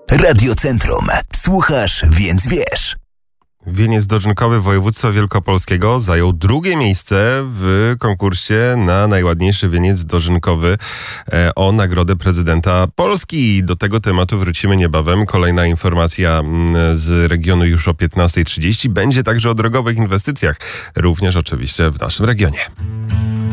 Radiocentrum. Słuchasz, więc wiesz. Wieniec dożynkowy województwa wielkopolskiego zajął drugie miejsce w konkursie na najładniejszy wieniec dożynkowy o nagrodę prezydenta Polski. Do tego tematu wrócimy niebawem. Kolejna informacja z regionu już o 15:30. Będzie także o drogowych inwestycjach, również oczywiście w naszym regionie.